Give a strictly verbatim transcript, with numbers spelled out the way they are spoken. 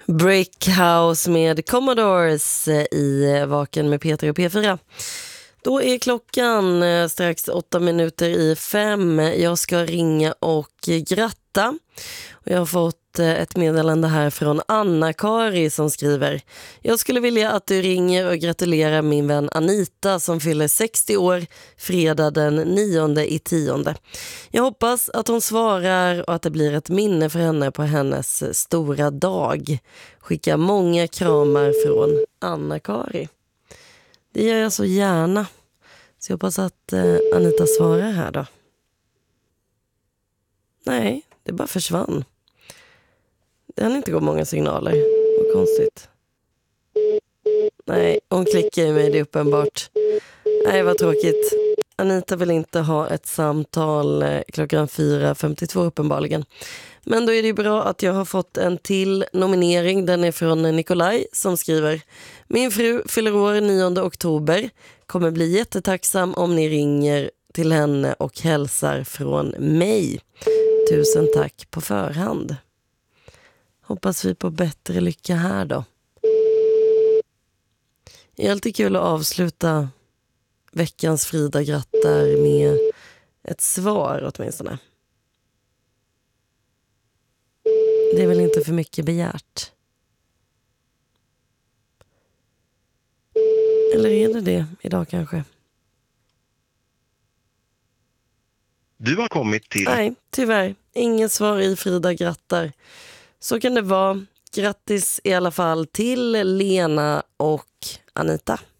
Brickhouse med Commodores i Vaken med Peter och P fyra. Då är klockan strax åtta minuter i fem. Jag ska ringa och gratta. Och jag har fått ett meddelande här från Anna-Kari som skriver: Jag skulle vilja att du ringer och gratulerar min vän Anita som fyller sextio år fredag den nionde i tionde. Jag hoppas att hon svarar och att det blir ett minne för henne på hennes stora dag. Skicka många kramar från Anna-Kari. Det gör jag så gärna. Så jag hoppas att eh, Anita svarar här då. Nej, det bara försvann. Det hann inte gå många signaler. Vad konstigt. Nej, hon klickar i mig, det är uppenbart. Nej, vad tråkigt. Anita vill inte ha ett samtal eh, klockan fyra femtiotvå uppenbarligen. Men då är det ju bra att jag har fått en till nominering. Den är från Nikolaj som skriver: Min fru fyller år nionde oktober. Kommer bli jättetacksam om ni ringer till henne och hälsar från mig. Tusen tack på förhand. Hoppas vi på bättre lycka här då. Det är alltid kul att avsluta veckans Frida grattar med ett svar åtminstone. Det är väl inte för mycket begärt. Eller är det det idag kanske? Du har kommit till... Nej, tyvärr. Inget svar i Frida grattar. Så kan det vara. Grattis i alla fall till Lena och Anita.